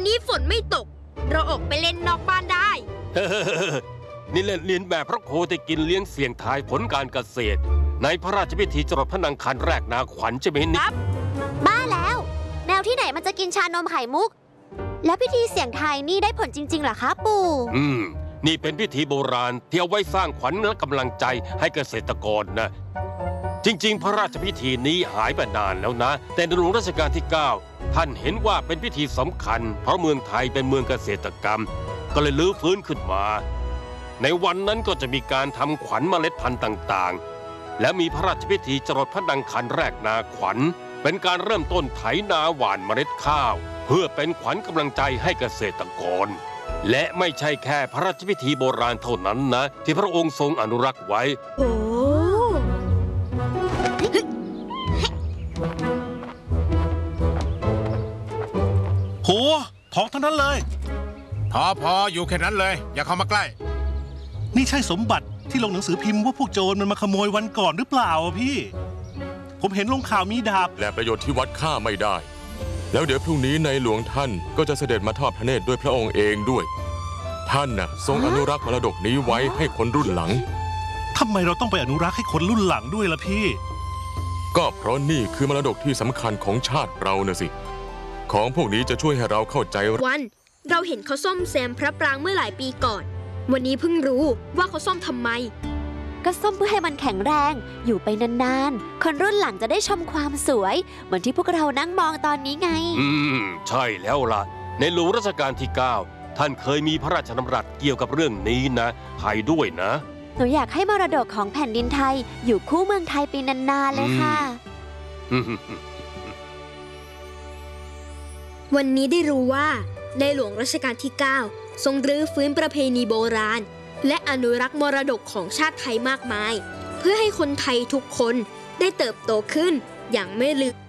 นี้ฝนไม่ตกเราออกไปเล่นนอกบ้านได้นี่เล่นเรียนแบบพระโคที่กินเลี้ยงเสี่ยงทายผลการเกษตรในพระราชพิธีจรดพระนางคันแรกนาขวัญใช่ไหมนี่บ้าแล้วแมวที่ไหนมันจะกินชานมไข่มุกแล้วพิธีเสี่ยงทายนี่ได้ผลจริงๆเหรอคะปู่นี่เป็นพิธีโบราณที่เอาไว้สร้างขวัญและกำลังใจให้เกษตรกรนะจริงๆพระราชพิธีนี้หายไปนานแล้วนะแต่ในหลวงรัชกาลที่ 9ท่านเห็นว่าเป็นพิธีสำคัญเพราะเมืองไทยเป็นเมืองเกษตรกรรมก็เลยลื้อฟื้นขึ้นมาในวันนั้นก็จะมีการทำขวัญเมล็ดพันธุ์ต่างๆและมีพระราชพิธีจรดพระนางคันแรกนาขวัญเป็นการเริ่มต้นไถนาหว่านเมล็ดข้าวเพื่อเป็นขวัญกำลังใจให้เกษตรกรและไม่ใช่แค่พระราชพิธีโบราณเท่านั้นนะที่พระองค์ทรงอนุรักษ์ไว้โอ้โหทองทั้งนั้นเลยพออยู่แค่นั้นเลยอย่าเข้ามาใกล้นี่ใช่สมบัติที่ลงหนังสือพิมพ์ว่าพวกโจรมันมาขโมยวันก่อนหรือเปล่าพี่ผมเห็นลงข่าวมีดาบและประโยชน์ที่วัดค่าไม่ได้แล้วเดี๋ยวพรุ่งนี้ในหลวงท่านก็จะเสด็จมาทอดพระเนตรด้วยพระองค์เองด้วยท่านน่ะทรงอนุรักษ์มรดกนี้ไว้ให้คนรุ่นหลังทำไมเราต้องไปอนุรักษ์ให้คนรุ่นหลังด้วยล่ะพี่ก็เพราะนี่คือมรดกที่สำคัญของชาติเราน่ะสิของพวกนี้จะช่วยให้เราเข้าใจวันเราเห็นเขาซ่อมแซมพระปรางเมื่อหลายปีก่อนวันนี้เพิ่งรู้ว่าเขาซ่อมทำไมก็ซ่อมเพื่อให้มันแข็งแรงอยู่ไปนานๆคนรุ่นหลังจะได้ชมความสวยเหมือนที่พวกเรานั่งมองตอนนี้ไงใช่แล้วล่ะในหลวงรัชกาลที่ 9ท่านเคยมีพระราชดำรัสเกี่ยวกับเรื่องนี้นะไทยด้วยนะหนูอยากให้มรดกของแผ่นดินไทยอยู่คู่เมืองไทยไปนานๆเลยค่ะวันนี้ได้รู้ว่าในหลวงรัชกาลที่ 9ทรงรื้อฟื้นประเพณีโบราณและอนุรักษ์มรดกของชาติไทยมากมายเพื่อให้คนไทยทุกคนได้เติบโตขึ้นอย่างไม่ลืม